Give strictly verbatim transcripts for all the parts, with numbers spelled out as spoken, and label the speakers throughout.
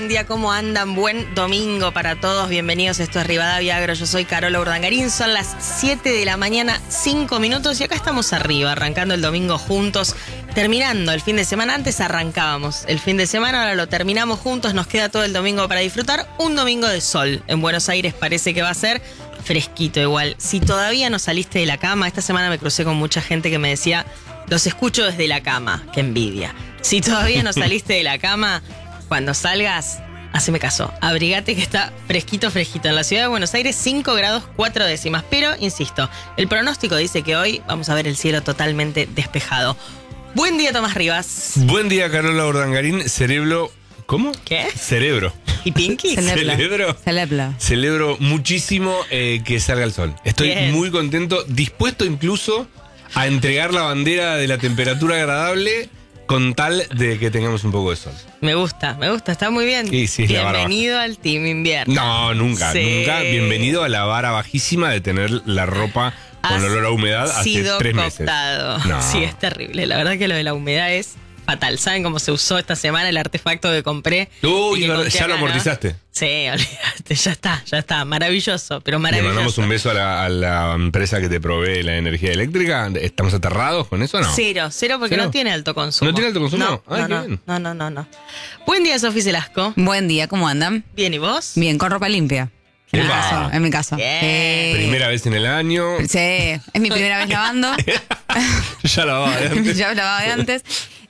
Speaker 1: Buen día, ¿cómo andan? Buen domingo para todos. Bienvenidos, esto es Rivadavia Agro. Yo soy Carola Urdangarín. Son las siete de la mañana, cinco minutos y acá estamos arriba, arrancando el domingo juntos, terminando el fin de semana. Antes arrancábamos el fin de semana, ahora lo terminamos juntos. Nos queda todo el domingo para disfrutar. Un domingo de sol. En Buenos Aires parece que va a ser fresquito igual. Si todavía no saliste de la cama, esta semana me crucé con mucha gente que me decía, los escucho desde la cama. Qué envidia. Si todavía no saliste de la cama, cuando salgas, haceme caso, abrigate que está fresquito, fresquito. En la ciudad de Buenos Aires, cinco grados, cuatro décimas. Pero, insisto, el pronóstico dice que hoy vamos a ver el cielo totalmente despejado. Buen día, Tomás Rivas.
Speaker 2: Buen día, Carola Urdangarín. Cerebro... ¿Cómo?
Speaker 1: ¿Qué?
Speaker 2: Cerebro.
Speaker 1: ¿Y Pinky?
Speaker 2: Celebro.
Speaker 3: Celebra.
Speaker 2: Celebro muchísimo eh, que salga el sol. Estoy
Speaker 1: Bien.
Speaker 2: muy contento, dispuesto incluso a entregar la bandera de la temperatura agradable con tal de que tengamos un poco de sol.
Speaker 1: Me gusta, me gusta, está muy bien.
Speaker 2: Sí, sí, es la vara
Speaker 1: Bienvenido al Team Invierno.
Speaker 2: No, nunca,
Speaker 1: Sí.
Speaker 2: nunca. Bienvenido a la vara bajísima de tener la ropa con
Speaker 1: Has
Speaker 2: olor a humedad hace
Speaker 1: sido
Speaker 2: tres meses.
Speaker 1: cooptado.
Speaker 2: No.
Speaker 1: Sí, es terrible. La verdad que lo de la humedad es fatal. ¿Saben cómo se usó esta semana el artefacto que compré?
Speaker 2: Uy,
Speaker 1: Y que
Speaker 2: verdad,
Speaker 1: conté
Speaker 2: ya lo
Speaker 1: acá, ¿no?
Speaker 2: amortizaste.
Speaker 1: Sí, olvídate, ya está, ya está. Maravilloso, pero
Speaker 2: Le
Speaker 1: maravilloso.
Speaker 2: mandamos un beso a la, a la empresa que te provee la energía eléctrica. ¿Estamos aterrados con eso o no?
Speaker 1: Cero, cero porque
Speaker 2: ¿Cero?
Speaker 1: no tiene alto consumo.
Speaker 2: ¿No tiene alto consumo?
Speaker 1: No,
Speaker 2: Ay,
Speaker 1: no,
Speaker 2: qué
Speaker 1: no,
Speaker 2: bien.
Speaker 1: no, no, no, no. Buen día, Sofía Celasco.
Speaker 3: Buen día, ¿cómo andan?
Speaker 1: Bien, ¿y vos?
Speaker 3: Bien, con ropa limpia. En mi
Speaker 2: Epa.
Speaker 3: caso, en mi caso.
Speaker 1: Bien.
Speaker 3: Eh,
Speaker 2: Primera vez en el año.
Speaker 3: Sí, es mi primera vez lavando.
Speaker 2: Ya la va de antes.
Speaker 3: Ya lavaba de antes.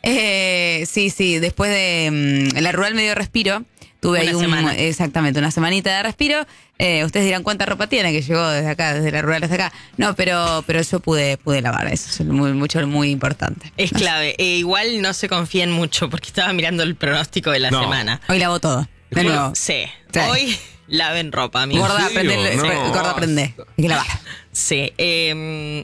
Speaker 3: Eh, sí, sí, después de mm, la rural medio respiro, tuve
Speaker 1: Una
Speaker 3: ahí un,
Speaker 1: semana.
Speaker 3: exactamente, una semanita de respiro. Eh, ustedes dirán cuánta ropa tiene que llegó desde acá, desde la rural hasta acá. No, pero, pero yo pude, pude lavar, eso es muy, mucho, muy importante.
Speaker 1: Es clave. E igual no se confíen mucho porque estaba mirando el pronóstico de la
Speaker 2: No.
Speaker 1: semana.
Speaker 3: Hoy lavo todo. De nuevo.
Speaker 1: Sí.
Speaker 3: Sí.
Speaker 1: Hoy laven ropa, amigos.
Speaker 3: Gorda,
Speaker 2: serio?
Speaker 3: aprende,
Speaker 2: No.
Speaker 3: gorda, aprende. Hay que lavar.
Speaker 1: Sí. Eh,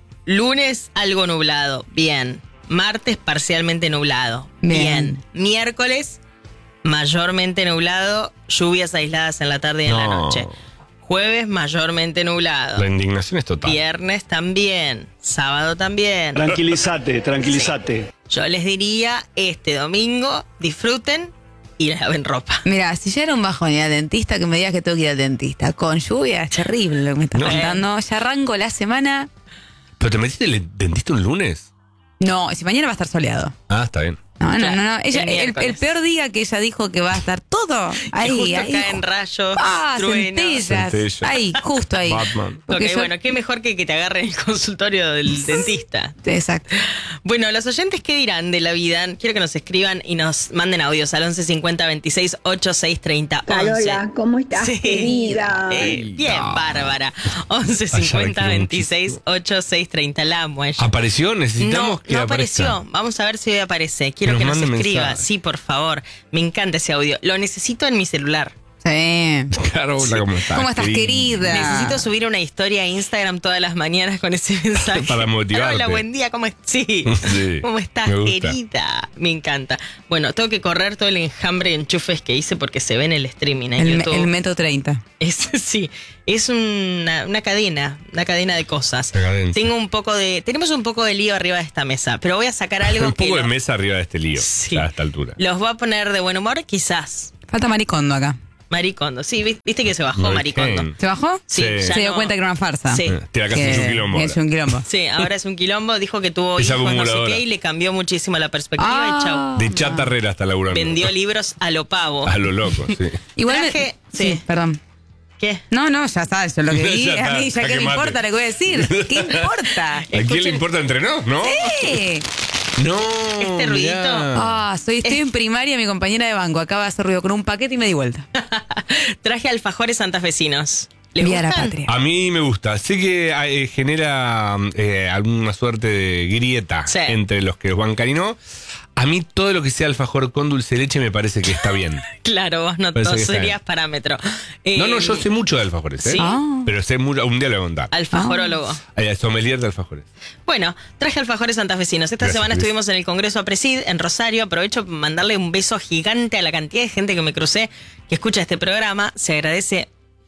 Speaker 1: lunes, algo nublado. Bien. Martes, parcialmente nublado.
Speaker 3: Bien.
Speaker 1: Bien. Miércoles, mayormente nublado. Lluvias aisladas en la tarde y en la
Speaker 2: No.
Speaker 1: noche. Jueves, mayormente nublado.
Speaker 2: La indignación es total.
Speaker 1: Viernes también. Sábado también.
Speaker 4: Tranquilízate, tranquilízate.
Speaker 1: Yo les diría, este domingo, disfruten y laven ropa.
Speaker 3: Mira, si ya era un bajón ir al dentista, que me digas que tengo que ir al dentista. Con lluvia, es terrible lo que me estás
Speaker 2: No.
Speaker 3: contando. Ya arranco la semana.
Speaker 2: ¿Pero te metiste el dentista un lunes?
Speaker 3: No, si mañana va a estar soleado.
Speaker 2: Ah, está bien.
Speaker 3: No, no,
Speaker 1: Claro,
Speaker 3: no, no. Ella,
Speaker 1: el
Speaker 3: el,
Speaker 1: miércoles.
Speaker 3: el peor día que ella dijo que va a estar todo.
Speaker 1: Que
Speaker 3: Ahí,
Speaker 1: justo
Speaker 3: ahí.
Speaker 1: caen rayos,
Speaker 3: Ah,
Speaker 1: truenos.
Speaker 3: centellas.
Speaker 2: Centellas.
Speaker 3: Ahí, justo ahí.
Speaker 2: Batman.
Speaker 1: Ok,
Speaker 3: Porque yo-
Speaker 1: bueno, qué mejor que que te agarren el consultorio del dentista.
Speaker 3: Exacto.
Speaker 1: Bueno, los oyentes, ¿qué dirán de la vida? Quiero que nos escriban y nos manden audios al once cincuenta veintiséis ochenta y seis treinta.
Speaker 5: Carola, ¿cómo estás,
Speaker 1: Sí.
Speaker 5: querida?
Speaker 1: Eh, bien, Bárbara. once cincuenta veintiséis ochenta y seis treinta. La amo a ella.
Speaker 2: ¿Apareció? Necesitamos
Speaker 1: No,
Speaker 2: que
Speaker 1: no
Speaker 2: aparezca.
Speaker 1: apareció. Vamos a ver si hoy aparece. Quiero
Speaker 2: Nos
Speaker 1: que nos
Speaker 2: mande
Speaker 1: escriba.
Speaker 2: mensaje.
Speaker 1: Sí, por favor. Me encanta ese audio. Lo necesito en mi celular.
Speaker 3: Sí.
Speaker 2: Carola, ¿cómo estás?
Speaker 3: ¿Cómo estás, querida?
Speaker 1: Necesito subir una historia a Instagram todas las mañanas con ese mensaje.
Speaker 2: Para motivarte.
Speaker 1: Hola, buen día, ¿cómo, es? Sí.
Speaker 2: Sí,
Speaker 1: ¿Cómo estás,
Speaker 2: me gusta.
Speaker 1: querida? Me encanta. Bueno, tengo que correr todo el enjambre de enchufes que hice porque se ve en el streaming en
Speaker 3: El, me-
Speaker 1: YouTube.
Speaker 3: el Meto treinta.
Speaker 1: Es, sí, es una, una cadena, una cadena de cosas.
Speaker 2: Una cadena.
Speaker 1: Tengo un poco de, tenemos un poco de lío arriba de esta mesa, pero voy a sacar algo
Speaker 2: Un
Speaker 1: que
Speaker 2: poco de
Speaker 1: lo-
Speaker 2: mesa arriba de este lío.
Speaker 1: Sí.
Speaker 2: Ya a esta altura.
Speaker 1: los voy a poner de buen humor, quizás.
Speaker 3: Falta Maricondo acá.
Speaker 1: Maricondo, sí, vi- viste que se bajó
Speaker 2: Muy
Speaker 1: Maricondo.
Speaker 2: bien.
Speaker 3: ¿Se bajó?
Speaker 1: Sí,
Speaker 2: Sí.
Speaker 1: ya
Speaker 3: Se dio
Speaker 1: no-
Speaker 3: cuenta que era una farsa.
Speaker 1: Sí.
Speaker 2: Eh, Tira casi
Speaker 3: Que-
Speaker 2: un quilombo.
Speaker 3: que
Speaker 2: ahora.
Speaker 3: es un quilombo.
Speaker 1: Sí, ahora es un quilombo. Dijo que tuvo
Speaker 2: Es
Speaker 1: hijos, no sé
Speaker 2: acumuladora.
Speaker 1: qué, y le cambió muchísimo la perspectiva y chau.
Speaker 3: Ah.
Speaker 2: De chatarrera hasta laburando.
Speaker 1: Vendió libros a lo pavo.
Speaker 2: A lo loco, sí.
Speaker 3: Igual me-
Speaker 1: Traje-
Speaker 3: sí.
Speaker 1: sí.
Speaker 3: perdón.
Speaker 1: ¿Qué?
Speaker 3: No, no, ya está, eso es lo que
Speaker 2: Ya
Speaker 3: vi.
Speaker 2: está,
Speaker 3: A mí, ya
Speaker 2: ya
Speaker 3: que me
Speaker 2: quemate.
Speaker 3: importa lo que voy a decir. ¿Qué importa?
Speaker 2: ¿A quién
Speaker 1: Escuchen-
Speaker 2: le importa entre nos, no?
Speaker 3: Sí.
Speaker 2: No.
Speaker 1: Este ruidito.
Speaker 2: mirá.
Speaker 3: Ah, soy, estoy en primaria, mi compañera de banco acaba de hacer ruido con un paquete y me di vuelta.
Speaker 1: Traje alfajores santafesinos. ¿Les
Speaker 3: Viva la
Speaker 1: gustan?
Speaker 3: patria.
Speaker 2: A mí me gusta. Sé que eh, genera eh, alguna suerte de grieta
Speaker 1: Sí.
Speaker 2: entre los que los bancan y no. A mí todo lo que sea alfajor con dulce de leche me parece que está bien.
Speaker 1: Claro, vos no,
Speaker 2: Parece
Speaker 1: no
Speaker 2: que está
Speaker 1: serías
Speaker 2: bien.
Speaker 1: parámetro.
Speaker 2: No, no,
Speaker 1: Eh,
Speaker 2: yo sé mucho de alfajores, ¿eh?
Speaker 1: Sí.
Speaker 3: Ah.
Speaker 2: Pero sé mucho, un día lo voy a contar.
Speaker 1: Alfajorólogo.
Speaker 2: Ay, sommelier de alfajores.
Speaker 1: Bueno, traje alfajores santafesinos. Esta
Speaker 2: Gracias,
Speaker 1: semana
Speaker 2: Luis.
Speaker 1: estuvimos en el Congreso APRESID en Rosario. Aprovecho para mandarle un beso gigante a la cantidad de gente que me crucé que escucha este programa. Se agradece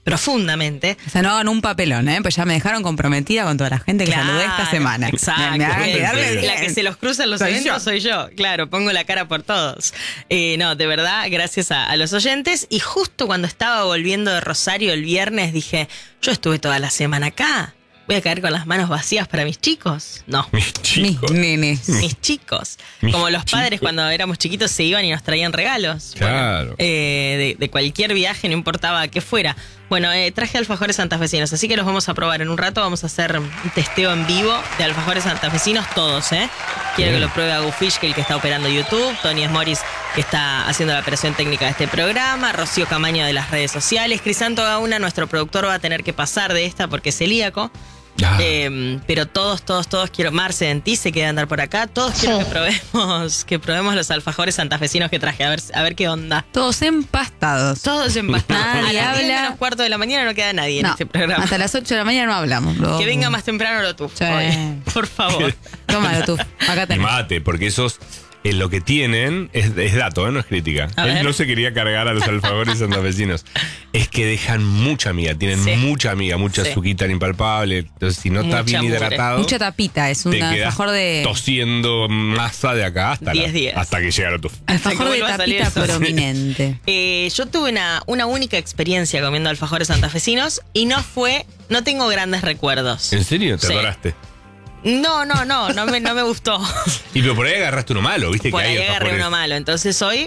Speaker 1: profundamente.
Speaker 3: O sea, no hagan un papelón, ¿eh? Pues ya me dejaron comprometida con toda la gente que
Speaker 1: Claro,
Speaker 3: saludé esta semana.
Speaker 1: Exacto.
Speaker 3: Me, me hagan
Speaker 1: Que-
Speaker 3: quedarme
Speaker 1: que-
Speaker 3: bien.
Speaker 1: la que se los cruza en los
Speaker 3: Soy
Speaker 1: eventos
Speaker 3: yo.
Speaker 1: soy yo. Claro, pongo la cara por todos. Eh, no, de verdad, gracias a, a los oyentes. Y justo cuando estaba volviendo de Rosario el viernes, dije, yo estuve toda la semana acá. ¿Voy a caer con las manos vacías para mis chicos? No.
Speaker 2: Mis chicos.
Speaker 3: Mis nenes.
Speaker 1: Mis chicos.
Speaker 2: Mis
Speaker 1: Como los padres
Speaker 2: chicos.
Speaker 1: cuando éramos chiquitos se iban y nos traían regalos.
Speaker 2: Claro.
Speaker 1: Eh, de, de cualquier viaje, no importaba qué fuera. Bueno, eh, traje alfajores santafesinos, así que los vamos a probar en un rato. Vamos a hacer un testeo en vivo de alfajores santafesinos, todos, ¿eh? Quiero
Speaker 2: Bien.
Speaker 1: que lo pruebe Agus Fischke, el que está operando YouTube, Tony Esmoris, que está haciendo la operación técnica de este programa, Rocío Camaño de las redes sociales, Crisanto Gauna, nuestro productor, va a tener que pasar de esta porque es celíaco.
Speaker 2: Ah.
Speaker 1: Eh, pero todos, todos, todos quiero. Marce Dentí se queda andar por acá. Todos quiero que probemos, que probemos los alfajores santafesinos que traje. A ver, a ver qué onda.
Speaker 3: Todos empastados.
Speaker 1: Todos empastados.
Speaker 3: Nadie
Speaker 1: A las diez
Speaker 3: habla.
Speaker 1: menos cuarto de la mañana no queda nadie en
Speaker 3: No,
Speaker 1: este programa.
Speaker 3: hasta las ocho de la mañana no hablamos. Luego-
Speaker 1: Que venga más temprano lo tú.
Speaker 3: Sí.
Speaker 1: hoy. Por favor.
Speaker 3: Tómalo tú. Acá
Speaker 2: Y
Speaker 3: tenés.
Speaker 2: mate, porque esos, eh, lo que tienen, es, es dato, ¿eh? No es crítica.
Speaker 1: A
Speaker 2: Él
Speaker 1: ver.
Speaker 2: no se quería cargar a los alfajores santafesinos. Es que dejan mucha amiga, tienen
Speaker 1: Sí.
Speaker 2: mucha amiga, mucha
Speaker 1: Sí.
Speaker 2: azuquita impalpable. Entonces, si no estás
Speaker 1: Mucha
Speaker 2: bien
Speaker 1: mugre.
Speaker 2: hidratado,
Speaker 3: Mucha tapita, es un
Speaker 2: te quedas
Speaker 3: alfajor de.
Speaker 2: tosiendo masa de acá hasta, la-
Speaker 1: Diez días.
Speaker 2: hasta que llega tu.
Speaker 3: Alfajor
Speaker 1: que
Speaker 3: de
Speaker 1: vuelva a salir
Speaker 3: tapita
Speaker 1: eso.
Speaker 3: prominente.
Speaker 1: Eh, yo tuve una, una única experiencia comiendo alfajores santafesinos y no fue, no tengo grandes recuerdos.
Speaker 2: ¿En serio? ¿Te
Speaker 1: Sí.
Speaker 2: adoraste?
Speaker 1: No, no, no, no me, no me gustó.
Speaker 2: Y pero por ahí agarraste uno malo, ¿viste?
Speaker 1: Por
Speaker 2: que hay
Speaker 1: ahí agarré
Speaker 2: alfajores-
Speaker 1: uno malo. Entonces hoy,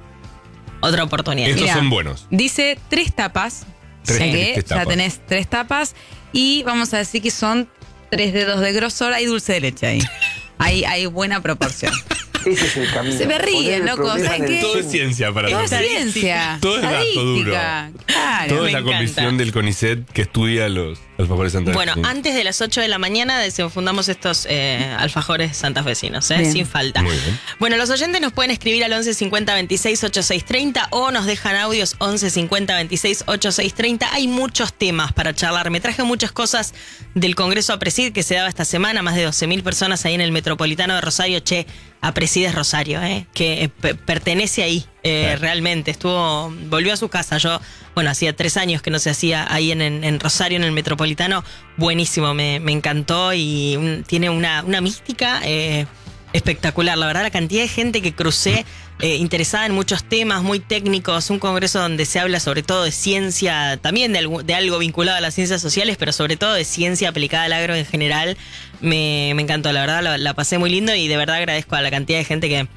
Speaker 1: otra oportunidad.
Speaker 2: Estos
Speaker 3: Mirá,
Speaker 2: son buenos.
Speaker 3: Dice tres tapas.
Speaker 2: Tres-
Speaker 3: o sea que
Speaker 2: tres
Speaker 3: ya
Speaker 2: tapas.
Speaker 3: tenés tres tapas. Y vamos a decir que son tres dedos de grosor. Hay dulce de leche ahí. Hay, hay buena proporción.
Speaker 6: Ese es el camino.
Speaker 3: Se me ríen,
Speaker 6: Poner el
Speaker 3: loco.
Speaker 6: problema
Speaker 3: ¿Saben
Speaker 6: en el
Speaker 3: qué?
Speaker 2: Todo es ciencia para
Speaker 3: Todo es
Speaker 2: nosotros.
Speaker 3: ciencia.
Speaker 2: Todo es dato duro.
Speaker 3: estadística. Claro.
Speaker 2: Toda
Speaker 1: me
Speaker 2: esa
Speaker 1: encanta.
Speaker 2: comisión del CONICET que estudia los alfajores santafesinos.
Speaker 1: Bueno, antes de las ocho de la mañana desenfundamos estos eh, alfajores santafesinos, ¿eh?
Speaker 3: Bien.
Speaker 1: Sin falta.
Speaker 2: Muy bien.
Speaker 1: Bueno, los oyentes nos pueden escribir al once cincuenta veintiséis ochenta y seis treinta o nos dejan audios once cincuenta veintiséis ochenta y seis treinta. Hay muchos temas para charlar. Me traje muchas cosas del Congreso APRESID que se daba esta semana. Más de doce mil personas ahí en el Metropolitano de Rosario. Che, APRESID es Rosario, ¿eh? Que eh, pe- pertenece ahí. Eh,
Speaker 2: Claro.
Speaker 1: Realmente estuvo, volvió a su casa. Yo, bueno, hacía tres años que no se hacía ahí en, en, en Rosario, en el Metropolitano. Buenísimo, me, me encantó y un- tiene una, una mística eh, espectacular. La verdad, la cantidad de gente que crucé eh, interesada en muchos temas muy técnicos. Un congreso donde se habla sobre todo de ciencia, también de algo, de algo vinculado a las ciencias sociales, pero sobre todo de ciencia aplicada al agro en general. Me, me encantó, la verdad, la, la pasé muy lindo y de verdad agradezco a la cantidad de gente que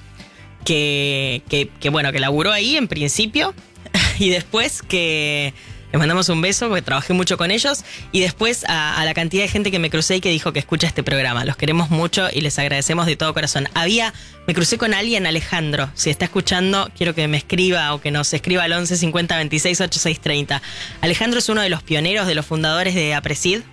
Speaker 1: que, que, que, bueno, que laburó ahí en principio y después que les mandamos un beso porque trabajé mucho con ellos y después a, a la cantidad de gente que me crucé y que dijo que escucha este programa. Los queremos mucho y les agradecemos de todo corazón. Había, me crucé con alguien, Alejandro, si está escuchando, quiero que me escriba o que nos escriba al once cincuenta veintiséis ochenta y seis treinta. Alejandro es uno de los pioneros, de los fundadores de APRESID.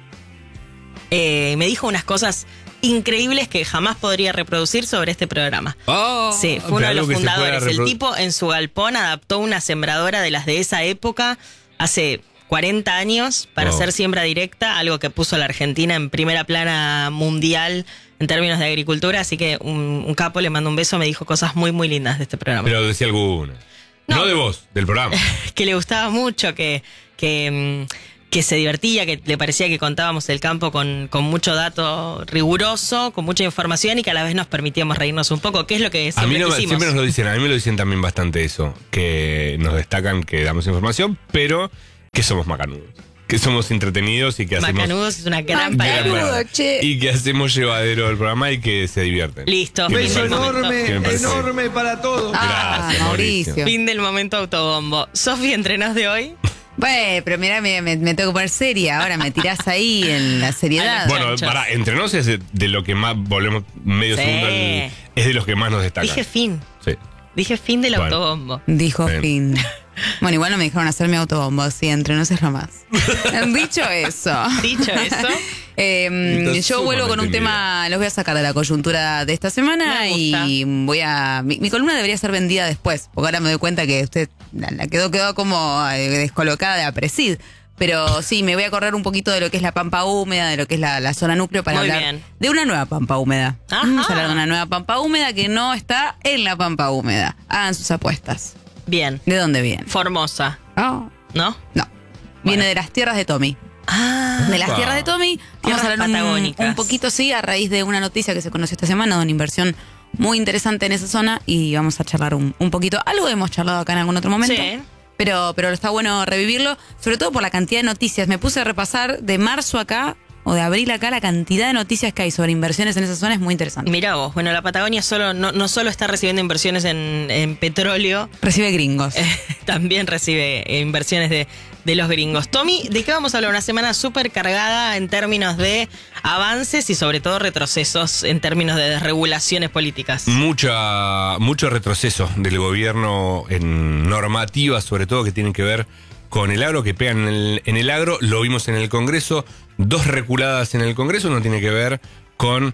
Speaker 1: Eh, me dijo unas cosas increíbles que jamás podría reproducir sobre este programa.
Speaker 2: Oh,
Speaker 1: Sí, fue uno
Speaker 2: pero
Speaker 1: de los
Speaker 2: algo que se pueda
Speaker 1: fundadores. El
Speaker 2: reprodu-
Speaker 1: tipo en su galpón adaptó una sembradora de las de esa época hace cuarenta años para
Speaker 2: Wow.
Speaker 1: hacer siembra directa, algo que puso a la Argentina en primera plana mundial en términos de agricultura. Así que un, un capo, le mando un beso, me dijo cosas muy, muy lindas de este programa.
Speaker 2: Pero decía alguna. No.
Speaker 1: No.
Speaker 2: de vos, del programa.
Speaker 1: Que le gustaba mucho, que, que, mm, que se divertía, que le parecía que contábamos el campo con, con mucho dato riguroso, con mucha información y que a la vez nos permitíamos reírnos un poco, que es lo que
Speaker 2: A
Speaker 1: siempre
Speaker 2: mí no,
Speaker 1: quisimos.
Speaker 2: siempre nos lo dicen, a mí me lo dicen también bastante eso, que nos destacan que damos información, pero que somos macanudos, que somos entretenidos y que hacemos
Speaker 1: Macanudos es una gran
Speaker 2: gran
Speaker 1: palabra.
Speaker 2: programa.
Speaker 3: che.
Speaker 2: y que hacemos llevadero el programa y que se divierten.
Speaker 1: Listo,
Speaker 2: Que me
Speaker 1: fin del
Speaker 2: parece-
Speaker 1: momento.
Speaker 2: que me parece-
Speaker 4: enorme para todos.
Speaker 3: Ah,
Speaker 2: Gracias, Mauricio.
Speaker 3: Mauricio.
Speaker 1: Fin del momento autobombo. Sofi, ¿entrenás de hoy?
Speaker 3: Bueno, pero mira, me, me, me tengo que poner seria. Ahora me tirás ahí en la seriedad.
Speaker 1: Ay,
Speaker 2: Bueno,
Speaker 1: Chanchos.
Speaker 2: para, entre nos es de, de lo que más, volvemos medio
Speaker 1: Sí.
Speaker 2: segundo, al- es de los que más nos destacan.
Speaker 1: Dije fin.
Speaker 2: Sí.
Speaker 1: Dije fin del
Speaker 2: Bueno.
Speaker 1: autobombo.
Speaker 3: Dijo
Speaker 2: Bien.
Speaker 3: fin. Bueno, igual no me dejaron hacer mi autobombo, así entre no es lo más. Dicho eso.
Speaker 1: Dicho eso,
Speaker 3: Eh,
Speaker 2: Está
Speaker 3: yo vuelvo con un
Speaker 2: sumamente
Speaker 3: tema, los voy a sacar de la coyuntura de esta semana
Speaker 1: Me gusta.
Speaker 3: y voy a. Mi, mi columna debería ser vendida después, porque ahora me doy cuenta que usted la, la quedó, quedó como eh, descolocada de APRESID. Pero sí, me voy a correr un poquito de lo que es la pampa húmeda, de lo que es la, la zona núcleo para
Speaker 1: Muy
Speaker 3: hablar
Speaker 1: bien.
Speaker 3: de una nueva pampa húmeda.
Speaker 1: Ajá.
Speaker 3: Vamos a hablar de una nueva pampa húmeda que no está en la pampa húmeda. Hagan sus apuestas.
Speaker 1: bien.
Speaker 3: ¿De dónde viene?
Speaker 1: Formosa,
Speaker 3: Oh,
Speaker 1: ¿no?
Speaker 3: no. Viene de las tierras de Tommy.
Speaker 1: Ah,
Speaker 3: De las
Speaker 2: Opa.
Speaker 3: tierras de Tommy. Vamos a
Speaker 1: Tierras
Speaker 3: hablar un,
Speaker 1: patagónicas.
Speaker 3: un poquito, sí, a raíz de una noticia que se conoció esta semana, de una inversión muy interesante en esa zona, y vamos a charlar un, un poquito. Algo hemos charlado acá en algún otro momento.
Speaker 1: Sí.
Speaker 3: Pero, pero está bueno revivirlo, sobre todo por la cantidad de noticias. Me puse a repasar de marzo acá, o de abril acá, la cantidad de noticias que hay sobre inversiones en esa zona es muy interesante.
Speaker 1: Mirá vos, bueno, la Patagonia solo no, no solo está recibiendo inversiones en, en petróleo,
Speaker 3: Recibe gringos.
Speaker 1: eh, también recibe eh, inversiones de, de los gringos. Tommy, ¿de qué vamos a hablar? Una semana súper cargada en términos de avances y sobre todo retrocesos en términos de desregulaciones políticas.
Speaker 2: Mucha, mucho retroceso del gobierno en normativas, sobre todo que tienen que ver con el agro, que pegan en el, en el agro. Lo vimos en el Congreso, dos reculadas en el Congreso. Uno tiene que ver con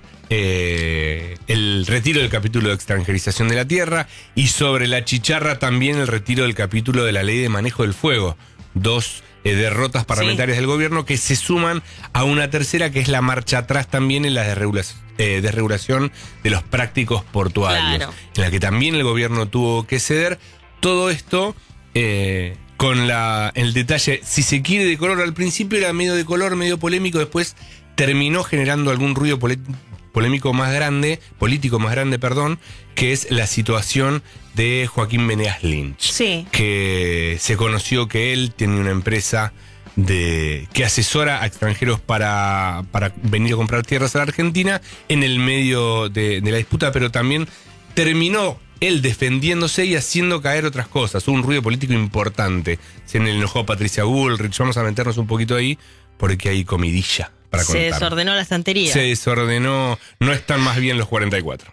Speaker 2: eh, el retiro del capítulo de extranjerización de la tierra, y sobre la chicharra también el retiro del capítulo de la ley de manejo del fuego. Dos eh, derrotas parlamentarias
Speaker 1: Sí.
Speaker 2: del gobierno que se suman a una tercera, que es la marcha atrás también en la desregulación, eh, desregulación de los prácticos portuarios,
Speaker 1: Claro.
Speaker 2: en la que también el gobierno tuvo que ceder. Todo esto eh, con la, el detalle, si se quiere, de color. Al principio era medio de color, medio polémico, después terminó generando algún ruido pole- polémico más grande, político más grande, perdón, que es la situación de Joaquín Venegas Lynch.
Speaker 1: Sí.
Speaker 2: Que se conoció que él tiene una empresa de que asesora a extranjeros para, para venir a comprar tierras a la Argentina en el medio de, de la disputa, pero también terminó él defendiéndose y haciendo caer otras cosas. Hubo un ruido político importante. Se le enojó a Patricia Bullrich. Vamos a meternos un poquito ahí porque hay comidilla para
Speaker 1: Se
Speaker 2: contar.
Speaker 1: desordenó la estantería.
Speaker 2: Se desordenó. No están más bien los cuarenta y cuatro.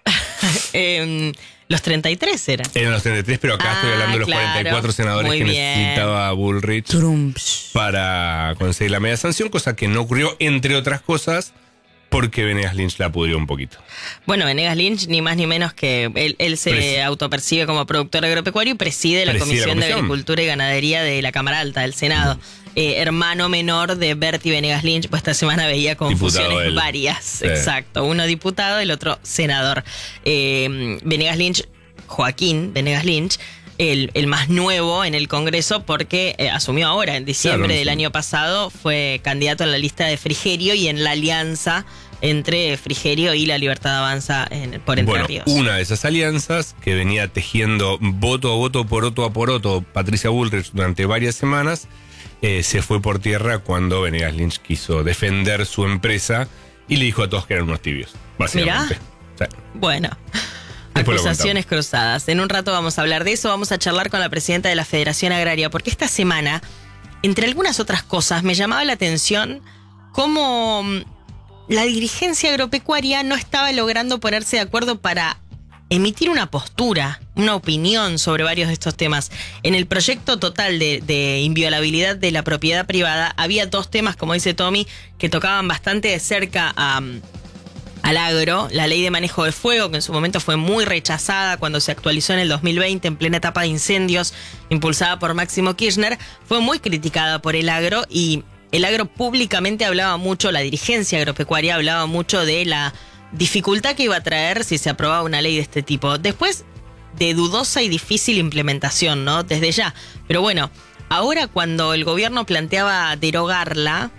Speaker 1: Eh, los treinta y tres eran.
Speaker 2: Eran los treinta y tres, pero acá
Speaker 1: Ah,
Speaker 2: estoy hablando de los
Speaker 1: claro.
Speaker 2: cuarenta y cuatro senadores
Speaker 1: Muy
Speaker 2: que
Speaker 1: bien.
Speaker 2: necesitaba Bullrich
Speaker 3: Turumps.
Speaker 2: para conseguir la media sanción, cosa que no ocurrió, entre otras cosas, porque Venegas Lynch la pudrió un poquito.
Speaker 1: Bueno, Venegas Lynch, ni más ni menos que él, él se
Speaker 2: Presi-
Speaker 1: autopercibe como productor agropecuario y preside la
Speaker 2: Preside la
Speaker 1: Comisión de
Speaker 2: comisión.
Speaker 1: Agricultura y Ganadería de la Cámara Alta del Senado. Eh, hermano menor de Bertie Venegas Lynch, pues esta semana veía
Speaker 2: Diputado
Speaker 1: confusiones
Speaker 2: él.
Speaker 1: varias.
Speaker 2: Sí.
Speaker 1: Exacto. Uno diputado, el otro senador. Eh, Venegas Lynch, Joaquín Venegas Lynch, el, el más nuevo en el Congreso, porque eh, asumió ahora, en diciembre
Speaker 2: Claro,
Speaker 1: del
Speaker 2: sí.
Speaker 1: año pasado, fue candidato en la lista de Frigerio y en la alianza entre Frigerio y la Libertad Avanza en, por Entre
Speaker 2: Bueno,
Speaker 1: Ríos.
Speaker 2: una de esas alianzas que venía tejiendo voto a voto, poroto a poroto, Patricia Bullrich durante varias semanas, eh, se fue por tierra cuando Venegas Lynch quiso defender su empresa y le dijo a todos que eran unos tibios, básicamente. Sí.
Speaker 1: Bueno,
Speaker 2: Después lo
Speaker 1: acusaciones cruzadas. En un rato vamos a hablar de eso, vamos a charlar con la presidenta de la Federación Agraria, porque esta semana, entre algunas otras cosas, me llamaba la atención cómo mm, la dirigencia agropecuaria no estaba logrando ponerse de acuerdo para emitir una postura, una opinión sobre varios de estos temas. En el proyecto total de, de inviolabilidad de la propiedad privada había dos temas, como dice Tommy, que tocaban bastante de cerca a... al agro, la ley de manejo del fuego, que en su momento fue muy rechazada cuando se actualizó en el dos mil veinte, en plena etapa de incendios, impulsada por Máximo Kirchner, fue muy criticada por el agro, y el agro públicamente hablaba mucho, la dirigencia agropecuaria hablaba mucho de la dificultad que iba a traer si se aprobaba una ley de este tipo. Después, de dudosa y difícil implementación, ¿no? Desde ya. Pero bueno, ahora cuando el gobierno planteaba derogarla,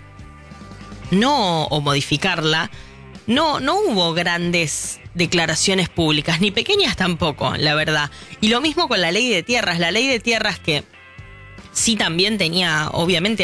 Speaker 1: no, o modificarla, No, no hubo grandes declaraciones públicas, ni pequeñas tampoco, la verdad. Y lo mismo con la ley de tierras. La ley de tierras que sí también tenía, obviamente,